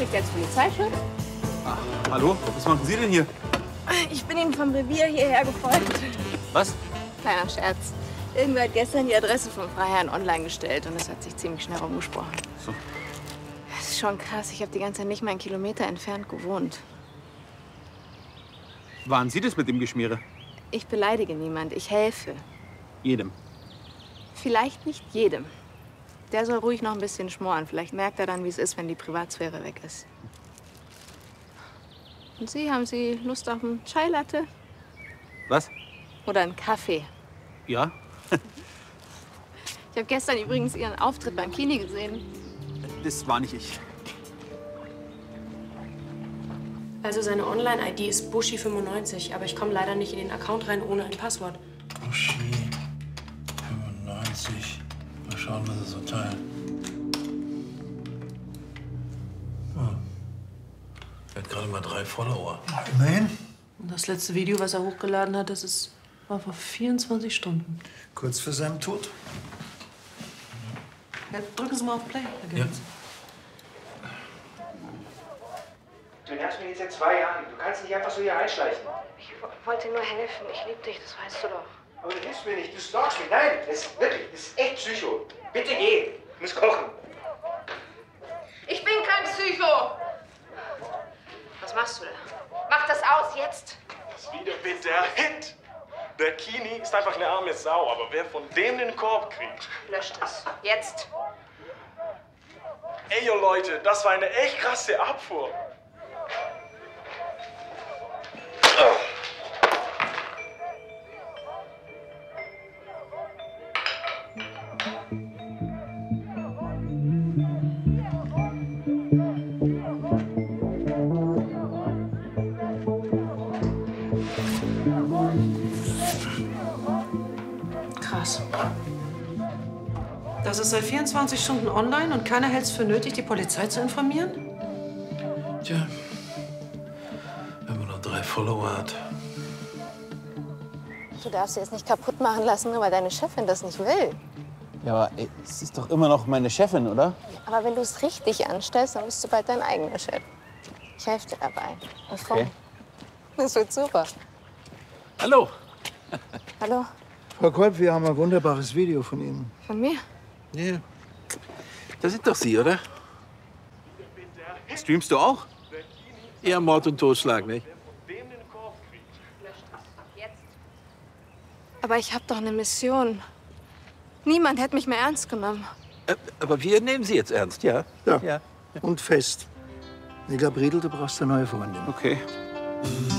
kriegt jetzt Polizeischutz. Ach, hallo? Was machen Sie denn hier? Ich bin Ihnen vom Revier hierher gefolgt. Was? Kleiner Scherz. Irgendwer hat gestern die Adresse vom Freiherrn online gestellt und es hat sich ziemlich schnell rumgesprochen. So. Das ist schon krass. Ich habe die ganze Zeit nicht mal einen Kilometer entfernt gewohnt. Waren Sie das mit dem Geschmiere? Ich beleidige niemand. Ich helfe. Jedem. Vielleicht nicht jedem. Der soll ruhig noch ein bisschen schmoren. Vielleicht merkt er dann, wie es ist, wenn die Privatsphäre weg ist. Und Sie, haben Sie Lust auf einen Chai Latte? Was? Oder einen Kaffee? Ja? Ich habe gestern übrigens Ihren Auftritt beim Kini gesehen. Das war nicht ich. Also seine Online-ID ist Buschi95, aber ich komme leider nicht in den Account rein ohne ein Passwort. Buschi95. Mal schauen, was er so teilt. Oh. Er hat gerade mal 3 Follower. Na, immerhin. Und das letzte Video, was er hochgeladen hat, war vor 24 Stunden. Kurz vor seinem Tod. Ja, drücken Sie mal auf Play, Herr Götz. Du nervst mich jetzt seit 2 Jahren. Du kannst nicht einfach so hier einschleichen. Ich wollte nur helfen. Ich liebe dich, das weißt du doch. Aber du hilfst mir nicht. Du stalkst mich. Nein, das ist wirklich, das ist echt Psycho. Bitte geh. Ich muss kochen. Ich bin kein Psycho! Was machst du da? Mach das aus, jetzt! Das Video wird der Hit. Der Kini ist einfach eine arme Sau, aber wer von dem den Korb kriegt... Löscht es. Jetzt! Ey, yo Leute, das war eine echt krasse Abfuhr. Krass. Das ist seit 24 Stunden online und keiner hält es für nötig, die Polizei zu informieren? Tja, wenn man nur 3 Follower hat. Du darfst sie jetzt nicht kaputt machen lassen, nur weil deine Chefin das nicht will. Ja, aber ey, es ist doch immer noch meine Chefin, oder? Aber wenn du es richtig anstellst, dann bist du bald dein eigener Chef. Ich helfe dir dabei. Und komm. Okay. Das wird super. Hallo. Hallo? Frau Kolb, wir haben ein wunderbares Video von Ihnen. Von mir? Ja. Das sind doch Sie, oder? Streamst du auch? Eher Mord und Totschlag, nicht? Aber ich habe doch eine Mission. Niemand hätte mich mehr ernst genommen. Aber wir nehmen Sie jetzt ernst, ja? Ja. Und fest. Nigga Briedel, du brauchst eine neue Freundin. Okay.